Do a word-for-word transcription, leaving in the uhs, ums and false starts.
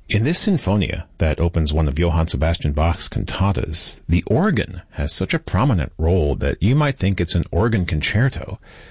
In this sinfonia that opens one of Johann Sebastian Bach's cantatas, the organ has such a prominent role that you might think it's an organ concerto.